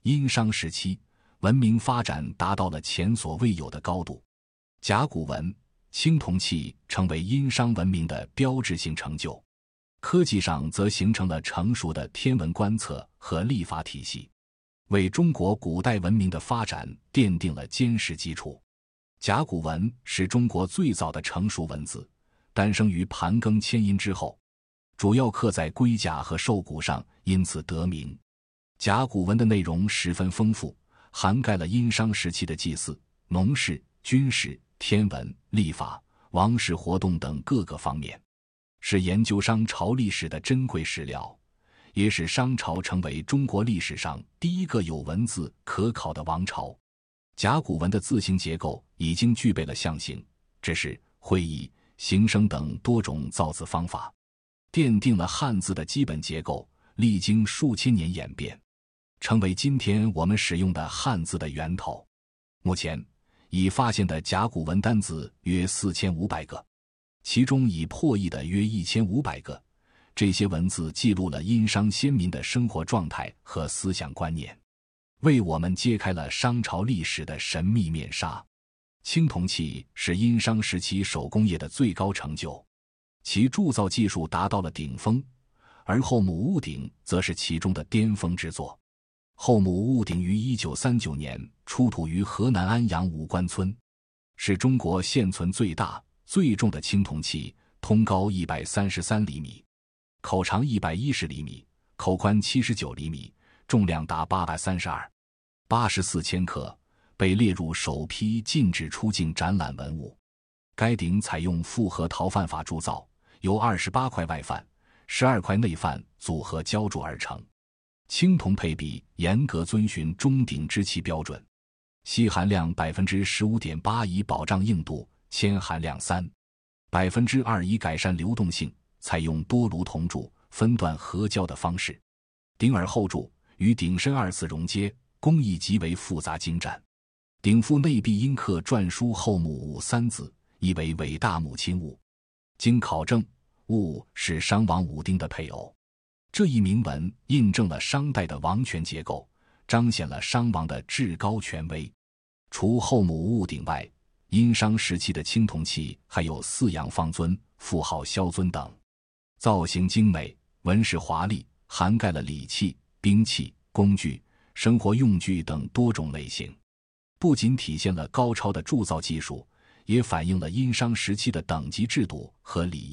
殷商时期，文明发展达到了前所未有的高度。甲骨文、青铜器成为殷商文明的标志性成就。科技上则形成了成熟的天文观测和历法体系，为中国古代文明的发展奠定了坚实基础。甲骨文是中国最早的成熟文字，诞生于盘庚迁殷之后，主要刻在龟甲和兽骨上，因此得名。甲骨文的内容十分丰富，涵盖了殷商时期的祭祀、农事、军事、天文、历法、王室活动等各个方面，是研究商朝历史的珍贵史料，也使商朝成为中国历史上第一个有文字可考的王朝。甲骨文的字形结构已经具备了象形、指示、会意、形声等多种造字方法，奠定了汉字的基本结构，历经数千年演变，成为今天我们使用的汉字的源头。目前已发现的甲骨文单字约4500个，其中已破译的约1500个。这些文字记录了殷商先民的生活状态和思想观念，为我们揭开了商朝历史的神秘面纱。青铜器是殷商时期手工业的最高成就，其铸造技术达到了顶峰，而后母戊鼎则是其中的巅峰之作。后母戊鼎于1939年出土于河南安阳武关村，是中国现存最大、最重的青铜器，通高133厘米，口长110厘米，口宽79厘米，重量达832.84千克，被列入首批禁止出境展览文物。该鼎采用复合陶范法铸造，由28块外范、12块内范组合浇铸而成。青铜配比严格遵循钟鼎制器标准，锡含量 15.8% 以保障硬度，铅含量 3% 以改善流动性，采用多炉铜铸分段合浇的方式。鼎耳后铸，与鼎身2次熔接，工艺极为复杂精湛。鼎腹内壁阴刻篆书后母戊3字，意为伟大母亲戊。经考证，戊是商王武丁的配偶。这一铭文印证了商代的王权结构，彰显了商王的至高权威。除后母戊鼎外，殷商时期的青铜器还有四羊方尊、妇号萧尊等，造型精美，纹饰华丽，涵盖了礼器、兵器、工具、生活用具等多种类型，不仅体现了高超的铸造技术，也反映了殷商时期的等级制度和礼仪。